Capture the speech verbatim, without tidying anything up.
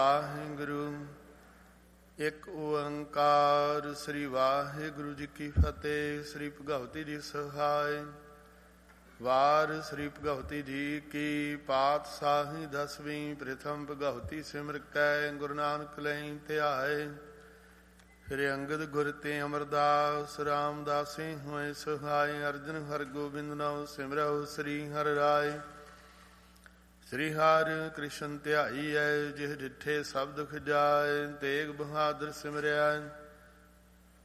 ਵਾਹਿਗੁਰੂ। ਇੱਕ ਓੰਕਾਰ ਸ੍ਰੀ ਵਾਹਿਗੁਰੂ ਜੀ ਕੀ ਫਤਿਹ। ਸ੍ਰੀ ਭਗਵਤੀ ਜੀ ਸਹਾਇ। ਵਾਰ ਸ੍ਰੀ ਭਗਵਤੀ ਜੀ ਕੀ ਪਾਤਸ਼ਾਹੀ ਦਸਵੀਂ। ਪ੍ਰਥਮ ਭਗਵਤੀ ਸਿਮਰ ਕੈ ਗੁਰੂ ਨਾਨਕ ਲਈ ਧਿਆਏ। ਫਿਰ ਅੰਗਦ ਗੁਰ ਤੇ ਅਮਰਦਾਸ ਰਾਮਦਾਸੇ ਹੋਏ ਸਹਾਇ। ਅਰਜਨ ਹਰ ਗੋਬਿੰਦ ਨਾਮ ਸਿਮਰਉ ਸ੍ਰੀ ਹਰਿ ਰਾਇ। ਸ੍ਰੀ ਹਰਿ ਕ੍ਰਿਸ਼ਨ ਧਿਆਈਐ ਜਿਹ ਡਿਠੇ ਸਭ ਦੁਖ ਜਾਏ। ਤੇਗ ਬਹਾਦਰ ਸਿਮਰਿਆ